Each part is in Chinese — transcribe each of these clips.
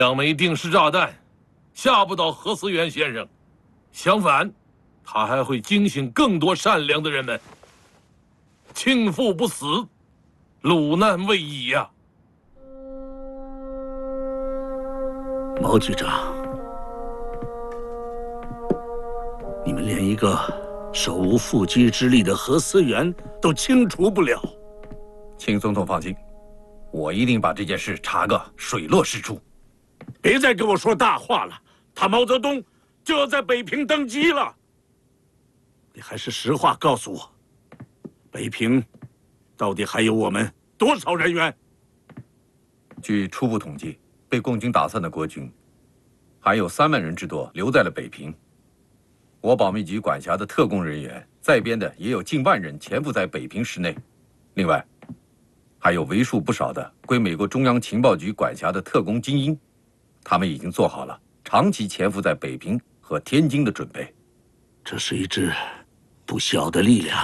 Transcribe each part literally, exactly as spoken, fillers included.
两枚定时炸弹吓不倒何思源先生，相反，他还会惊醒更多善良的人们。庆父不死，鲁难未已呀！ 毛局长，你们连一个手无缚鸡之力的何思源都清除不了。 请总统放心，我一定把这件事查个水落石出。 别再跟我说大话了，他毛泽东就要在北平登基了。你还是实话告诉我，北平到底还有我们多少人员？ 据初步统计，被共军打散的国军还有三万人之多留在了北平。我保密局管辖的特工人员在编的也有近万人潜伏在北平市内。另外，还有为数不少的归美国中央情报局管辖的特工精英，他们已经做好了长期潜伏在北平和天津的准备。 这是一支不小的力量。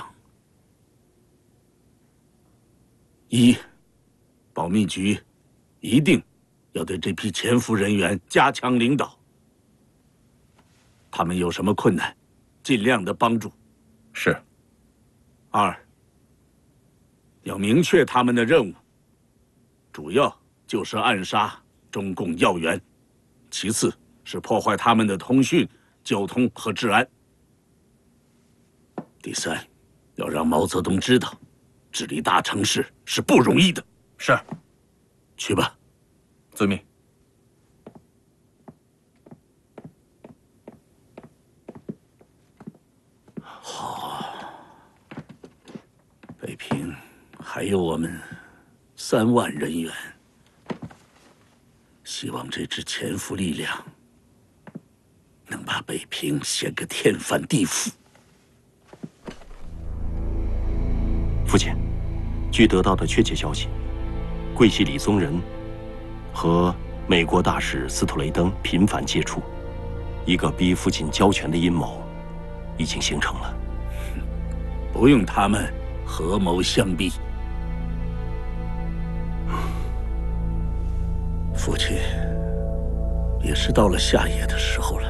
一，保密局一定要对这批潜伏人员加强领导，他们有什么困难，尽量的帮助。 是。 二，要明确他们的任务，主要就是暗杀中共要员，其次是破坏他们的通讯、交通和治安。第三，要让毛泽东知道，治理大城市是不容易的。 是。 去吧。 遵命。 好，北平还有我们三万人员，希望这支潜伏力量能把北平掀个天翻地覆。 父亲，据得到的确切消息，桂系李宗仁和美国大使斯图雷登频繁接触，一个逼父亲交权的阴谋已经形成了。 不用他们合谋相逼，父亲也是到了下野的时候了。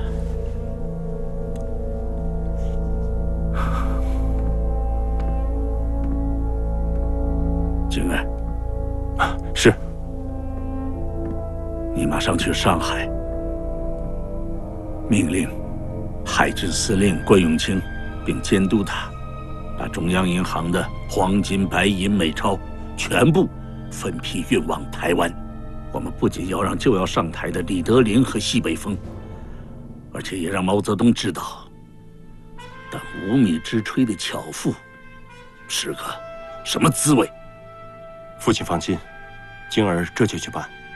景儿， 啊，是。 你马上去上海，命令海军司令关永清，并监督他，把中央银行的黄金、白银、美钞全部分批运往台湾。我们不仅要让就要上台的李德林和西北风，而且也让毛泽东知道，当无米之炊的巧妇是个什么滋味。 父亲放心，晶儿这就去办。